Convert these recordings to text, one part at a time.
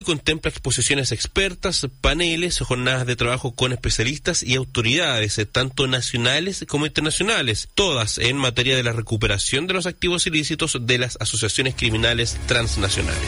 contempla exposiciones expertas, paneles, jornadas de trabajo con especialistas y autoridades, tanto nacionales como internacionales, todas en materia de la recuperación de los activos ilícitos de las asociaciones criminales transnacionales.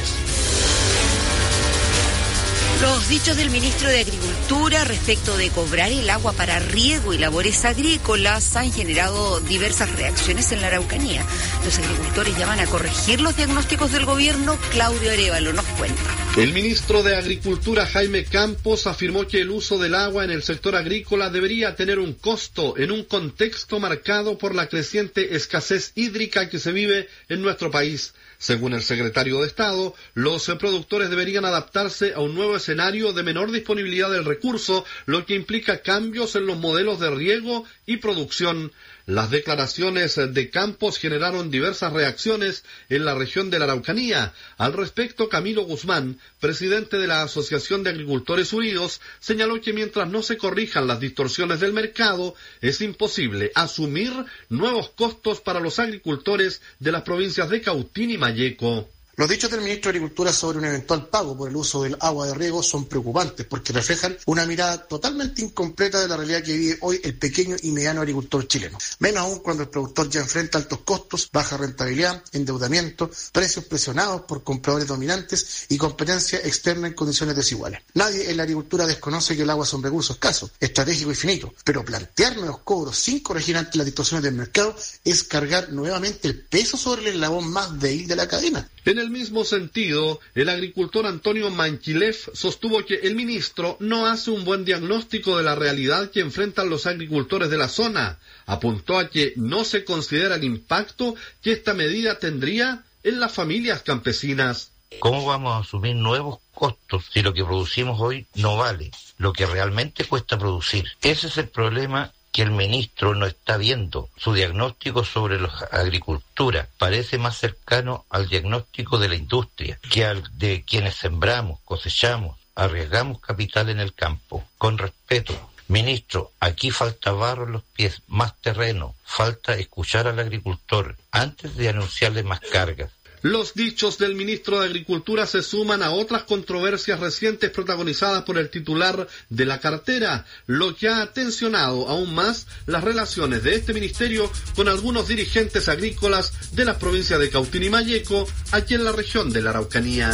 Los dichos del ministro de Agricultura respecto de cobrar el agua para riego y labores agrícolas han generado diversas reacciones en la Araucanía. Los agricultores llaman a corregir los diagnósticos del gobierno. Claudio Arévalo nos cuenta. El ministro de Agricultura, Jaime Campos, afirmó que el uso del agua en el sector agrícola debería tener un costo en un contexto marcado por la creciente escasez hídrica que se vive en nuestro país. Según el secretario de Estado, los productores deberían adaptarse a un nuevo escenario de menor disponibilidad del recurso, lo que implica cambios en los modelos de riego y producción. Las declaraciones de Campos generaron diversas reacciones en la región de la Araucanía. Al respecto, Camilo Guzmán, presidente de la Asociación de Agricultores Unidos, señaló que mientras no se corrijan las distorsiones del mercado, es imposible asumir nuevos costos para los agricultores de las provincias de Cautín y Malleco. Los dichos del ministro de Agricultura sobre un eventual pago por el uso del agua de riego son preocupantes porque reflejan una mirada totalmente incompleta de la realidad que vive hoy el pequeño y mediano agricultor chileno. Menos aún cuando el productor ya enfrenta altos costos, baja rentabilidad, endeudamiento, precios presionados por compradores dominantes y competencia externa en condiciones desiguales. Nadie en la agricultura desconoce que el agua es un recurso escaso, estratégico y finito, pero plantear nuevos cobros sin corregir ante las distorsiones del mercado es cargar nuevamente el peso sobre el eslabón más débil de la cadena. En el mismo sentido, el agricultor Antonio Manquilev sostuvo que el ministro no hace un buen diagnóstico de la realidad que enfrentan los agricultores de la zona. Apuntó a que no se considera el impacto que esta medida tendría en las familias campesinas. ¿Cómo vamos a asumir nuevos costos si lo que producimos hoy no vale lo que realmente cuesta producir? Ese es el problema que el ministro no está viendo. Su diagnóstico sobre la agricultura parece más cercano al diagnóstico de la industria que al de quienes sembramos, cosechamos, arriesgamos capital en el campo. Con respeto, ministro, aquí falta barro en los pies, más terreno, falta escuchar al agricultor antes de anunciarle más cargas. Los dichos del ministro de Agricultura se suman a otras controversias recientes protagonizadas por el titular de la cartera, lo que ha tensionado aún más las relaciones de este ministerio con algunos dirigentes agrícolas de las provincias de Cautín y Malleco, aquí en la región de la Araucanía.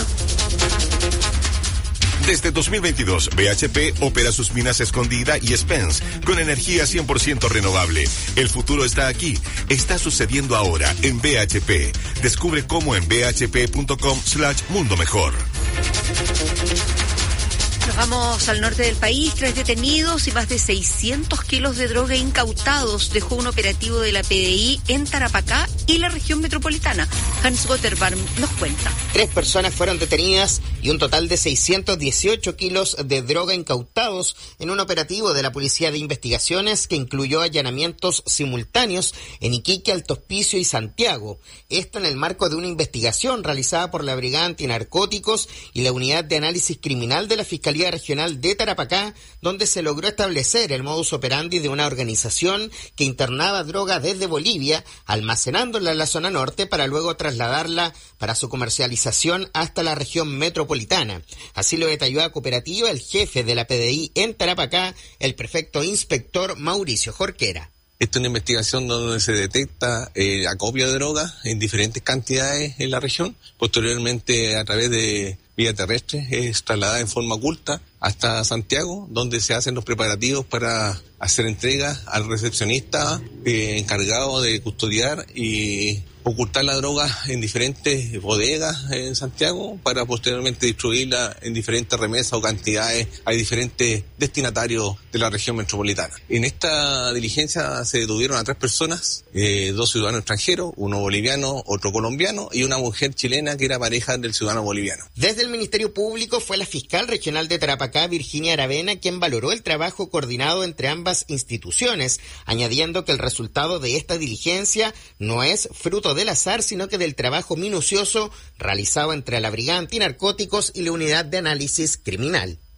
Desde 2022, BHP opera sus minas Escondida y Spence con energía 100% renovable. El futuro está aquí. Está sucediendo ahora en BHP. Descubre cómo en bhp.com/mundo mejor. Nos vamos al norte del país. 3 detenidos y más de 600 kilos de droga incautados dejó un operativo de la PDI en Tarapacá y la región metropolitana. Hans Gotterbarm nos cuenta. 3 personas fueron detenidas y un total de 618 kilos de droga incautados en un operativo de la Policía de Investigaciones que incluyó allanamientos simultáneos en Iquique, Alto Hospicio y Santiago. Esto en el marco de una investigación realizada por la Brigada Antinarcóticos y la Unidad de Análisis Criminal de la Fiscalía Regional de Tarapacá, donde se logró establecer el modus operandi de una organización que internaba droga desde Bolivia, almacenándola en la zona norte para luego trasladarla para su comercialización hasta la región metropolitana. Así lo detalló a Cooperativa el jefe de la PDI en Tarapacá, el prefecto inspector Mauricio Jorquera. Esta es una investigación donde se detecta acopio de droga en diferentes cantidades en la región. Posteriormente, a través de vía terrestre, es trasladada en forma oculta hasta Santiago, donde se hacen los preparativos para hacer entrega al recepcionista encargado de custodiar y ocultar la droga en diferentes bodegas en Santiago para posteriormente distribuirla en diferentes remesas o cantidades a diferentes destinatarios de la región metropolitana. En esta diligencia se detuvieron a 3 personas, 2 ciudadanos extranjeros, uno boliviano, otro colombiano y una mujer chilena que era pareja del ciudadano boliviano. Desde el Ministerio Público fue la fiscal regional de Tarapacá, Virginia Aravena, quien valoró el trabajo coordinado entre ambas instituciones, añadiendo que el resultado de esta diligencia no es fruto del azar, sino que del trabajo minucioso realizado entre la Brigada Antinarcóticos y la Unidad de Análisis Criminal.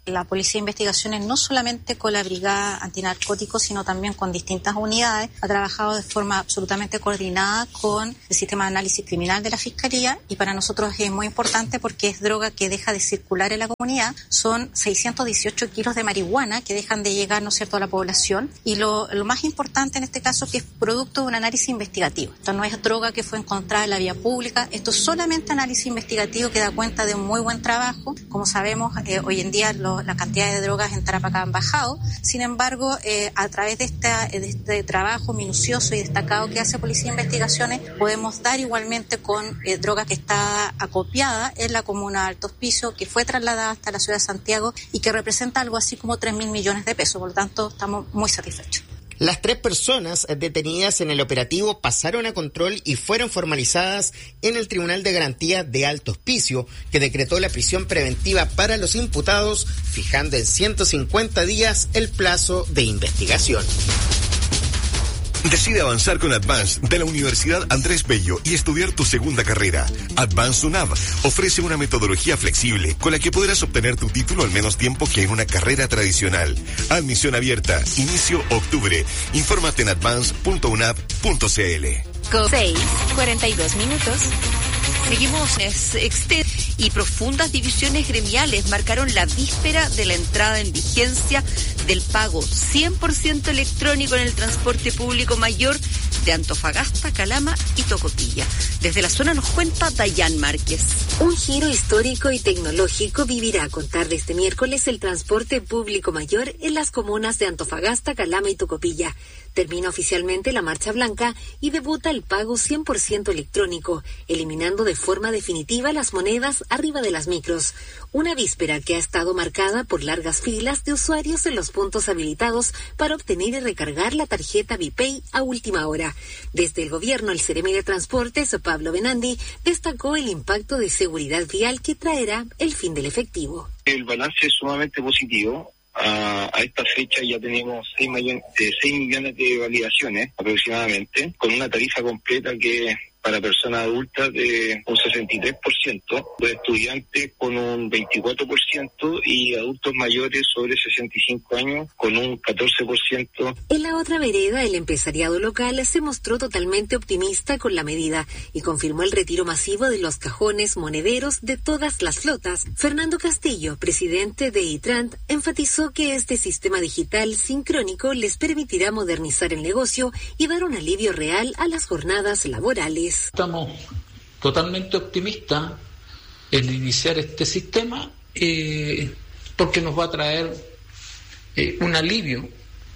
La Policía de Investigaciones, no solamente con la Brigada Antinarcóticos, sino también con distintas unidades, ha trabajado de forma absolutamente coordinada con el sistema de análisis criminal de la Fiscalía, y para nosotros es muy importante porque es droga que deja de circular en la comunidad. Son 618 kilos de marihuana que dejan de llegar, ¿no es cierto?, a la población, y lo más importante en este caso es que es producto de un análisis investigativo. Esto no es droga que fue encontrada en la vía pública, esto es solamente análisis investigativo que da cuenta de un muy buen trabajo. Como sabemos, hoy en día la cantidad de drogas en Tarapacá han bajado. Sin embargo, a través de este trabajo minucioso y destacado que hace Policía de Investigaciones, podemos dar igualmente con droga que está acopiada en la comuna de Alto Hospicio, que fue trasladada hasta la ciudad de Santiago y que representa algo así como 3.000 millones de pesos. Por lo tanto, estamos muy satisfechos. Las 3 personas detenidas en el operativo pasaron a control y fueron formalizadas en el Tribunal de Garantía de Alto Hospicio, que decretó la prisión preventiva para los imputados, fijando en 150 días el plazo de investigación. Decide avanzar con Advance de la Universidad Andrés Bello y estudiar tu segunda carrera. Advance UNAV ofrece una metodología flexible con la que podrás obtener tu título al menos tiempo que en una carrera tradicional. Admisión abierta. Inicio octubre. Infórmate en advance.unav.cl. 6:42 minutos. Seguimos. Y profundas divisiones gremiales marcaron la víspera de la entrada en vigencia del pago 100% electrónico en el transporte público mayor de Antofagasta, Calama y Tocopilla. Desde la zona nos cuenta Dayan Márquez. Un giro histórico y tecnológico vivirá a contar de este miércoles el transporte público mayor en las comunas de Antofagasta, Calama y Tocopilla. Termina oficialmente la marcha blanca y debuta el pago 100% electrónico, eliminando de forma definitiva las monedas arriba de las micros. Una víspera que ha estado marcada por largas filas de usuarios en los puntos habilitados para obtener y recargar la tarjeta Bipay a última hora. Desde el gobierno, el Seremi de Transportes, Pablo Benandi, destacó el impacto de seguridad vial que traerá el fin del efectivo. El balance es sumamente positivo. A esta fecha ya tenemos 6 millones de validaciones aproximadamente, con una tarifa completa que para personas adultas de un 63%, los estudiantes con un 24% y adultos mayores sobre 65 años con un 14%. En la otra vereda, el empresariado local se mostró totalmente optimista con la medida y confirmó el retiro masivo de los cajones monederos de todas las flotas. Fernando Castillo, presidente de Itrant, enfatizó que este sistema digital sincrónico les permitirá modernizar el negocio y dar un alivio real a las jornadas laborales. Estamos totalmente optimistas en iniciar este sistema porque nos va a traer un alivio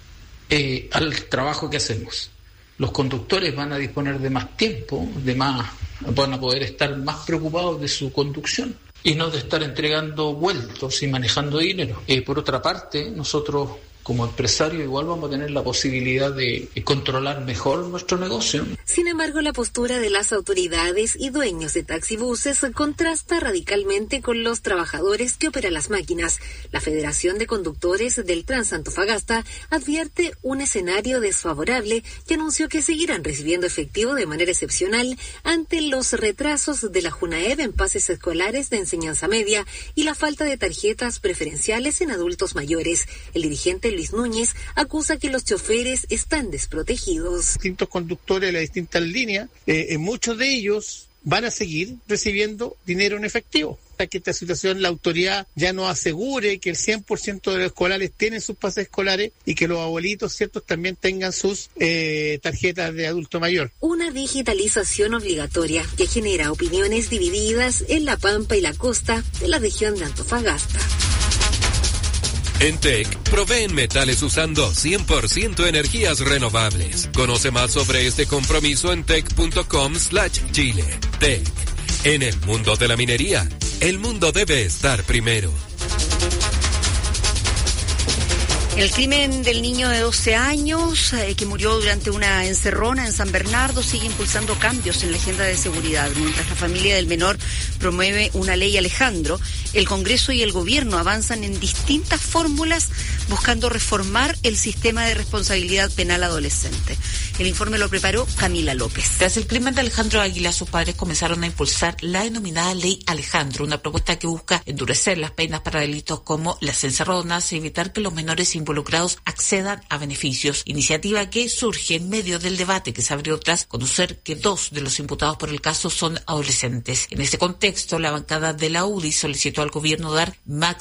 al trabajo que hacemos. Los conductores van a disponer de más tiempo, van a poder estar más preocupados de su conducción y no de estar entregando vueltos y manejando dinero. Por otra parte, nosotros como empresario igual vamos a tener la posibilidad de controlar mejor nuestro negocio. Sin embargo, la postura de las autoridades y dueños de taxibuses contrasta radicalmente con los trabajadores que operan las máquinas. La Federación de Conductores del Transantofagasta advierte un escenario desfavorable y anunció que seguirán recibiendo efectivo de manera excepcional ante los retrasos de la JUNAEB en pases escolares de enseñanza media y la falta de tarjetas preferenciales en adultos mayores. El dirigente Luis Núñez acusa que los choferes están desprotegidos. Distintos conductores de las distintas líneas, muchos de ellos van a seguir recibiendo dinero en efectivo. Hasta que esta situación la autoridad ya nos asegure que el 100% de los escolares tienen sus pases escolares y que los abuelitos, ciertos, también tengan sus tarjetas de adulto mayor. Una digitalización obligatoria que genera opiniones divididas en La Pampa y la costa de la región de Antofagasta. En TEC, proveen metales usando 100% energías renovables. Conoce más sobre este compromiso en tec.com/Chile. TEC. En el mundo de la minería, el mundo debe estar primero. El crimen del niño de 12 años que murió durante una encerrona en San Bernardo sigue impulsando cambios en la agenda de seguridad. Mientras la familia del menor promueve una ley Alejandro, el Congreso y el Gobierno avanzan en distintas fórmulas buscando reformar el sistema de responsabilidad penal adolescente. El informe lo preparó Camila López. Tras el crimen de Alejandro Águila, sus padres comenzaron a impulsar la denominada Ley Alejandro, una propuesta que busca endurecer las penas para delitos como las encerronas y evitar que los menores involucrados accedan a beneficios. Iniciativa que surge en medio del debate que se abrió tras conocer que 2 de los imputados por el caso son adolescentes. En este contexto, la bancada de la UDI solicitó al gobierno dar máximo